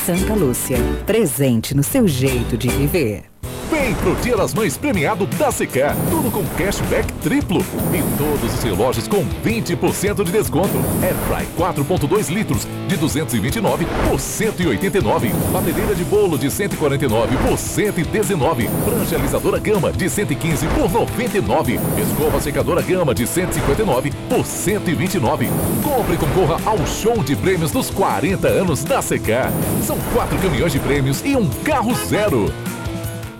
Santa Lúcia. Presente no seu jeito de viver. Vem pro Dia das Mães premiado da Secar. Tudo com cashback triplo. E todos os relógios com 20% de desconto. Airfry 4.2 litros de 229 por 189. Batedeira de bolo de 149 por 119. Prancha alisadora Gama de 115 por 99. Escova secadora Gama de 159 por 129. Compre e concorra ao show de prêmios dos 40 anos da Secar. São 4 caminhões de prêmios e um carro zero.